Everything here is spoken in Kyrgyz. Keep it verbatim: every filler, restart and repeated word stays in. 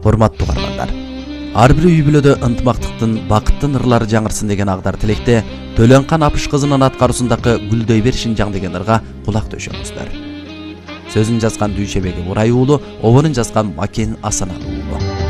Hormattуу угармандар. Ар бир үй бүлөдө ынтымактыктын, бакыттын ырлары жаңырсын деген ағдар тилекте Төлөнкан Апыш кызынын аткаруусундагы Гүлдөй бер Шинжаң деген ырга кулак төшөңүздөр. Сөзүн жазган Дүйшебеги Бурай уулу, обонун жазган Макен Асаналы уулу.